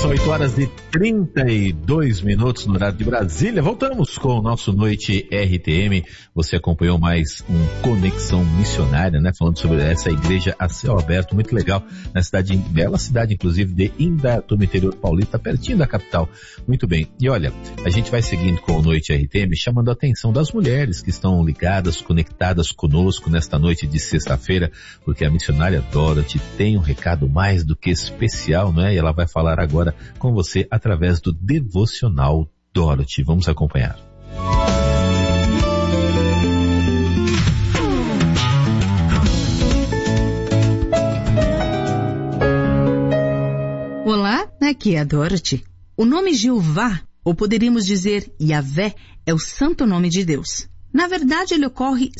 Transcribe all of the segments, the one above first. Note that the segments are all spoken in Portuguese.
são 8h32 no horário de Brasília. Voltamos com o nosso Noite RTM. Você acompanhou mais um Conexão Missionária, né? Falando sobre essa igreja a céu aberto, muito legal, na cidade, bela cidade, inclusive, de Indaiatuba, no interior paulista, pertinho da capital. Muito bem. E olha, a gente vai seguindo com o Noite RTM, chamando a atenção das mulheres que estão ligadas, conectadas conosco nesta noite de sexta-feira, porque a missionária Dorothy tem um recado mais do que especial, não é? E ela vai falar agora com você através do Devocional Dorothy. Vamos acompanhar. Olá, aqui é a Dorothy. O nome Jeová, ou poderíamos dizer Yahvé, é o santo nome de Deus. Na verdade, ele ocorre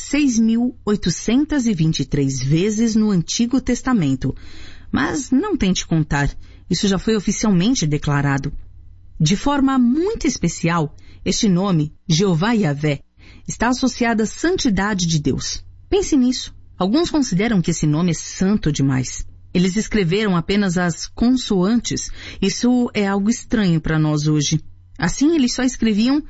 6.823 vezes no Antigo Testamento. Mas não tente contar, isso já foi oficialmente declarado. De forma muito especial, este nome, Jeová Yahvé, está associado à santidade de Deus. Pense nisso. Alguns consideram que esse nome é santo demais. Eles escreveram apenas as consoantes. Isso é algo estranho para nós hoje. Assim, eles só escreviam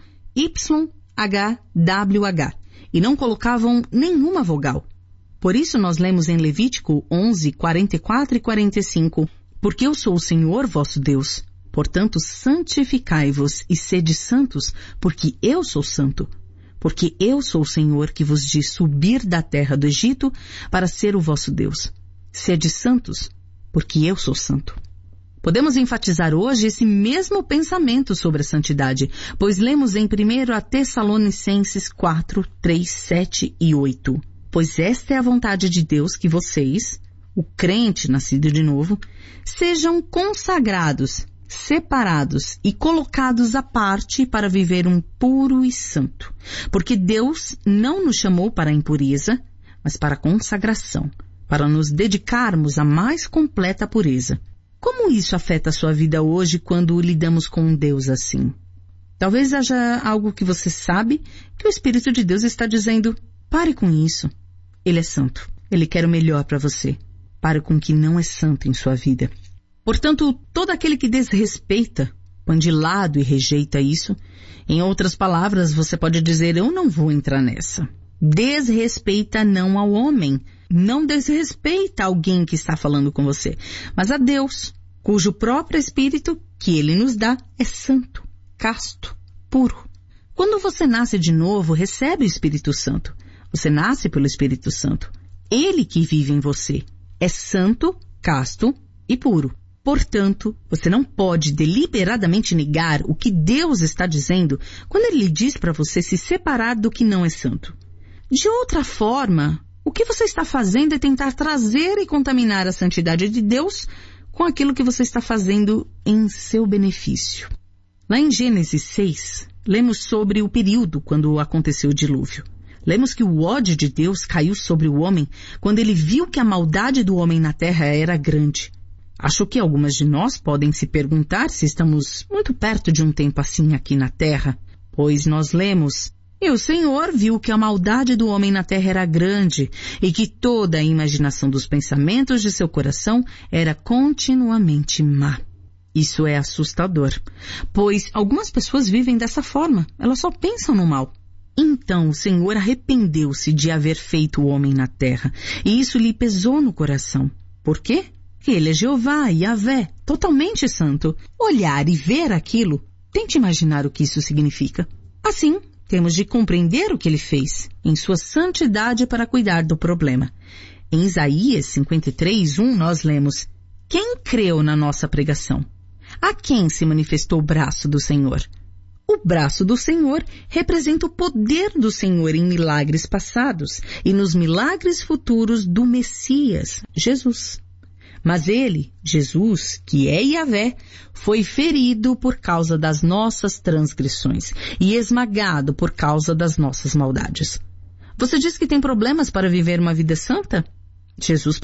YHWH e não colocavam nenhuma vogal. Por isso nós lemos em Levítico 11, 44 e 45, porque eu sou o Senhor vosso Deus. Portanto, santificai-vos e sede santos, porque eu sou santo. Porque eu sou o Senhor que vos diz subir da terra do Egito para ser o vosso Deus. Sede santos, porque eu sou santo. Podemos enfatizar hoje esse mesmo pensamento sobre a santidade, pois lemos em 1 Tessalonicenses 4, 3, 7 e 8. Pois esta é a vontade de Deus, que vocês, o crente nascido de novo, sejam consagrados, separados e colocados à parte para viver um puro e santo. Porque Deus não nos chamou para a impureza, mas para a consagração, para nos dedicarmos à mais completa pureza. Como isso afeta a sua vida hoje quando lidamos com um Deus assim? Talvez haja algo que você sabe que o Espírito de Deus está dizendo: pare com isso. Ele é santo. Ele quer o melhor para você. Pare com o que não é santo em sua vida. Portanto, todo aquele que desrespeita, põe de lado e rejeita isso, em outras palavras, você pode dizer: eu não vou entrar nessa. Desrespeita não ao homem, não desrespeita alguém que está falando com você, mas a Deus, cujo próprio Espírito que Ele nos dá é santo, casto, puro. Quando você nasce de novo, recebe o Espírito Santo. Você nasce pelo Espírito Santo. Ele que vive em você é santo, casto e puro. Portanto, você não pode deliberadamente negar o que Deus está dizendo quando Ele diz para você se separar do que não é santo. De outra forma, o que você está fazendo é tentar trazer e contaminar a santidade de Deus com aquilo que você está fazendo em seu benefício. Lá em Gênesis 6, lemos sobre o período quando aconteceu o dilúvio. Lemos que o ódio de Deus caiu sobre o homem quando ele viu que a maldade do homem na terra era grande. Acho que algumas de nós podem se perguntar se estamos muito perto de um tempo assim aqui na terra, pois nós lemos: e o Senhor viu que a maldade do homem na terra era grande e que toda a imaginação dos pensamentos de seu coração era continuamente má. Isso é assustador, pois algumas pessoas vivem dessa forma, elas só pensam no mal. Então o Senhor arrependeu-se de haver feito o homem na terra, e isso lhe pesou no coração. Por quê? Que ele é Jeová, Yahvé, totalmente santo. Olhar e ver aquilo, tente imaginar o que isso significa. Assim, temos de compreender o que ele fez, em sua santidade para cuidar do problema. Em Isaías 53:1 nós lemos: quem creu na nossa pregação? A quem se manifestou o braço do Senhor? O braço do Senhor representa o poder do Senhor em milagres passados e nos milagres futuros do Messias, Jesus. Mas ele, Jesus, que é Yahvé, foi ferido por causa das nossas transgressões e esmagado por causa das nossas maldades. Você diz que tem problemas para viver uma vida santa? Jesus